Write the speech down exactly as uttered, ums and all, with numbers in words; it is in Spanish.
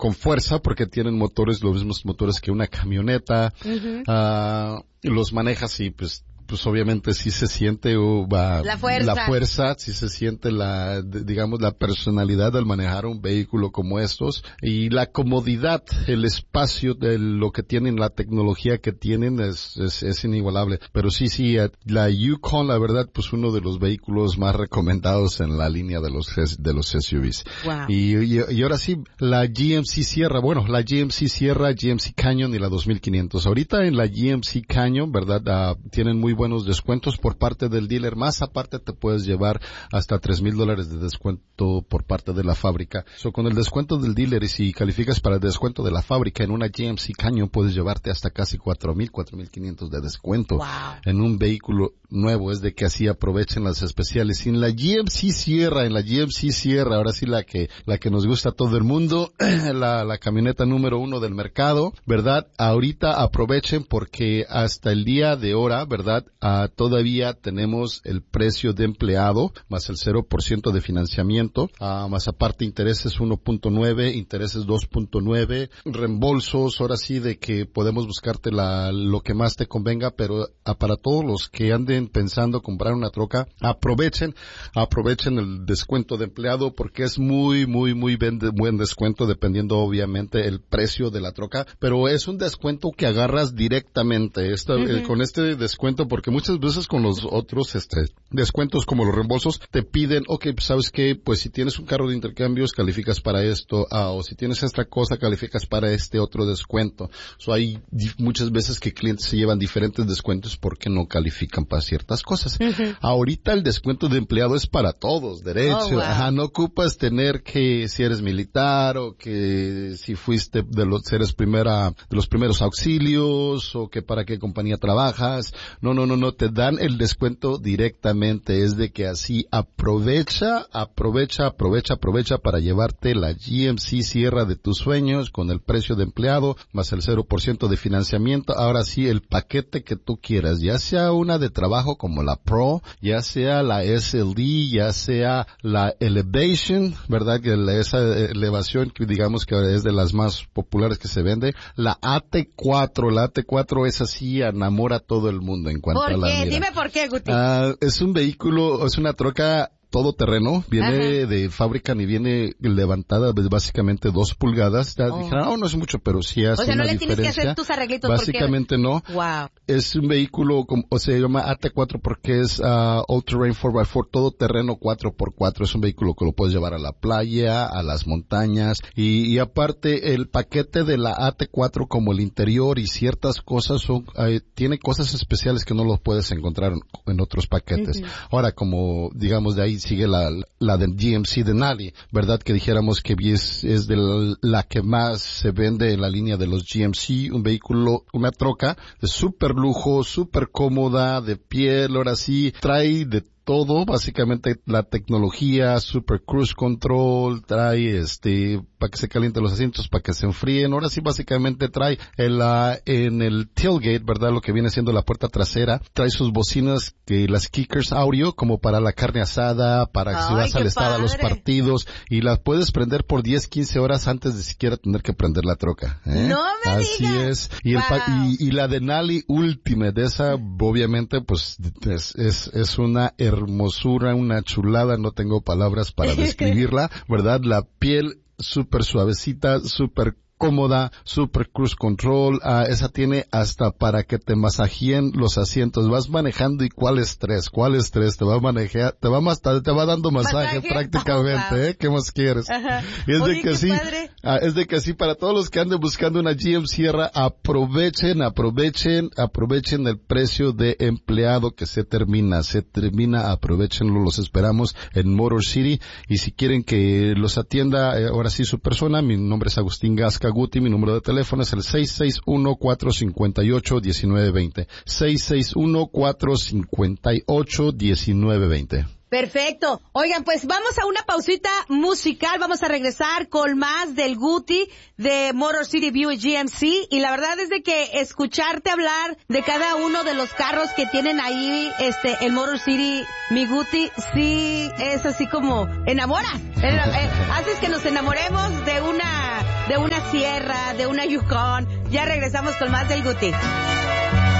con fuerza porque tienen motores, los mismos motores que una camioneta. Uh-huh. Uh, los manejas y pues pues obviamente sí se siente uh, va, la fuerza, la fuerza, sí se siente la, digamos, la personalidad al manejar un vehículo como estos y la comodidad, el espacio de lo que tienen, la tecnología que tienen es, es, es inigualable. Pero sí, sí, la Yukon, la verdad, pues uno de los vehículos más recomendados en la línea de los, de los S U Vs. Wow. Y, y, y ahora sí, la G M C Sierra, bueno, la G M C Sierra, G M C Canyon y la dos mil quinientos. Ahorita en la G M C Canyon, ¿verdad? Uh, tienen muy buenos descuentos por parte del dealer. Más aparte te puedes llevar hasta tres mil dólares de descuento por parte de la fábrica. So, con el descuento del dealer y si calificas para el descuento de la fábrica en una G M C Canyon puedes llevarte hasta casi cuatro mil, cuatro mil quinientos de descuento. Wow. En un vehículo nuevo. Es de que así aprovechen las especiales. Y en la G M C Sierra, en la G M C Sierra, ahora sí la que, la que nos gusta a todo el mundo, la, la camioneta número uno del mercado, ¿verdad? Ahorita aprovechen porque hasta el día de ahora, ¿verdad? Uh, todavía tenemos el precio de empleado, más el cero por ciento de financiamiento, uh, más aparte intereses uno punto nueve, intereses dos punto nueve, reembolsos, ahora sí de que podemos buscarte la, lo que más te convenga, pero uh, para todos los que anden pensando comprar una troca, aprovechen, aprovechen el descuento de empleado porque es muy, muy, muy buen, buen descuento dependiendo obviamente el precio de la troca, pero es un descuento que agarras directamente esta, uh-huh. eh, con este descuento porque muchas veces con los otros este descuentos como los reembolsos te piden, ok, pues sabes que pues si tienes un carro de intercambios calificas para esto, ah, o si tienes esta cosa calificas para este otro descuento. So, hay di- muchas veces que clientes se llevan diferentes descuentos porque no califican para ciertas cosas. Uh-huh. Ahorita el descuento de empleado es para todos, derecho. Oh, wow. Ajá, no ocupas tener que si eres militar o que si fuiste de los eres primera de los primeros auxilios o que para qué compañía trabajas. No, no, no, no te dan el descuento directamente. Es de que así aprovecha, aprovecha, aprovecha, aprovecha para llevarte la G M C Sierra de tus sueños con el precio de empleado más el cero por ciento de financiamiento. Ahora sí, el paquete que tú quieras, ya sea una de trabajo como la Pro, ya sea la S L D, ya sea la Elevation, ¿verdad? Que la, esa elevación que digamos que es de las más populares que se vende. La A T cuatro, la A T cuatro es así, enamora a todo el mundo en cuanto ¿Por a la qué? mira. Dime por qué, Guti. Uh, es un vehículo, es una troca todo terreno, viene Ajá. de fábrica ni viene levantada pues, básicamente dos pulgadas. Ya oh. dijeron, no, no es mucho, pero sí hace o sea, una no le diferencia. Tienes que hacer tus arreglitos básicamente porque... no. Wow. Es un vehículo, o se llama A T cuatro porque es uh, All Terrain cuatro por cuatro, todo terreno cuatro por cuatro. Es un vehículo que lo puedes llevar a la playa, a las montañas y, y aparte el paquete de la A T cuatro como el interior y ciertas cosas son, eh, tiene cosas especiales que no los puedes encontrar en, en otros paquetes. Uh-huh. Ahora, como digamos de ahí sigue la la del G M C Denali, ¿verdad? Que dijéramos que es, es de la, la que más se vende en la línea de los G M C, un vehículo, una troca de súper lujo, súper cómoda, de piel, ahora sí, trae de todo, básicamente la tecnología, super cruise control, trae este, para que se calienten los asientos, para que se enfríen, ahora sí básicamente trae el, uh, en el tailgate, ¿verdad? Lo que viene siendo la puerta trasera, trae sus bocinas, que las kickers audio, como para la carne asada, para que si vas al estado a los partidos, y las puedes prender por diez, quince horas antes de siquiera tener que prender la troca, ¿eh? No me Así digas. es. Y, wow. el pa- y, y la Denali Ultimate, de esa, obviamente, pues, es, es, es una hermosura, una chulada, no tengo palabras para describirla, ¿verdad? La piel súper suavecita, súper cómoda, super cruise control, uh, esa tiene hasta para que te masajeen los asientos, vas manejando y cuál estrés, cuál estrés, te va a manejar, te va más, te va dando masaje, ¿Masaje? prácticamente, oh, wow. ¿eh? ¿Qué más quieres? Ajá. Y es Oye, de que qué sí, uh, es de que sí, para todos los que anden buscando una G M Sierra, aprovechen, aprovechen, aprovechen el precio de empleado que se termina, se termina, aprovechenlo, los esperamos en Motor City, y si quieren que los atienda, eh, ahora sí su persona, mi nombre es Agustín Gasca Guti, mi número de teléfono es el seis seis uno, cuatro cinco ocho, uno nueve dos cero. seis seis uno, cuatro cinco ocho, uno nueve dos cero. Perfecto. Oigan, pues vamos a una pausita musical. Vamos a regresar con más del Guti de Motor City Buick G M C. Y la verdad es de que escucharte hablar de cada uno de los carros que tienen ahí, este, el Motor City, mi Guti, sí es así como enamora. Eh, eh, haces que nos enamoremos de una, de una Sierra, de una Yukon. Ya regresamos con más del Guti.